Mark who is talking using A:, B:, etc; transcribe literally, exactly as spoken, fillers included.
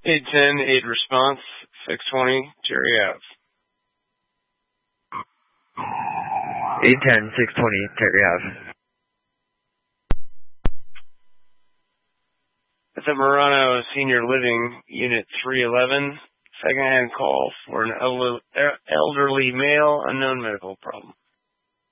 A: eight ten, eight response, six twenty, Cherry Ave.
B: eight ten, six twenty, Cherry Ave.
A: It's at Murano Senior Living, Unit three eleven. Second-hand call for an elderly male, unknown medical problem.